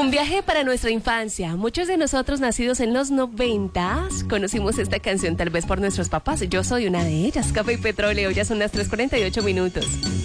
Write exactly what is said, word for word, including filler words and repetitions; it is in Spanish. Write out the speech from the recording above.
Un viaje para nuestra infancia. Muchos de nosotros nacidos en los noventas conocimos esta canción tal vez por nuestros papás. Yo soy una de ellas. Café y Petróleo, ya son las tres cuarenta y ocho minutos.